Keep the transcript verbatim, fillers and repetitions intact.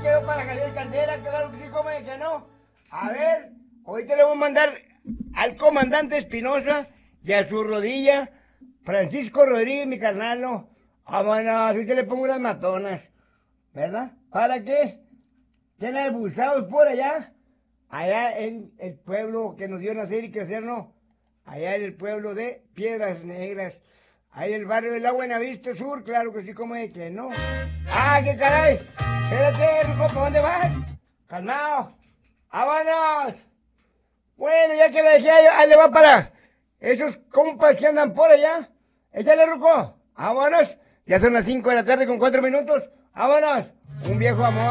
quedó para Javier Caldera, claro que sí, como de que no. A ver, ahorita le voy a mandar al comandante Espinosa y a su rodilla, Francisco Rodríguez, mi carnal, no. Vámonos, ahorita le pongo unas matonas, ¿verdad? ¿Para qué? ¿Tienen abusados por allá? Allá en el pueblo que nos dio nacer y crecer, no. Allá en el pueblo de Piedras Negras. Ahí en el barrio de la Buenavista Sur, claro que sí, como de que no. ¡Ah, qué caray! Espérate, Ruco, ¿para dónde vas? Calmado. ¡Vámonos! Bueno, ya que le dejé ahí, ahí le va para esos compas que andan por allá. Échale, Ruco. ¡Vámonos! Ya son las cinco de la tarde con cuatro minutos. ¡Vámonos! Un viejo amor.